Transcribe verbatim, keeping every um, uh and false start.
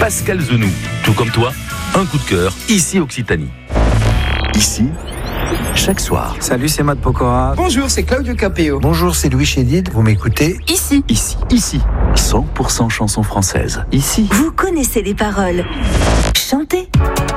Pascal Zenou, tout comme toi, un coup de cœur, ici Occitanie. Ici, chaque soir. Salut, c'est Matt Pokora. Bonjour, c'est Claudio Capéo. Bonjour, c'est Louis Chédid. Vous m'écoutez Ici. Ici. Ici. cent pour cent chansons françaises. Ici. Vous connaissez les paroles. Chantez.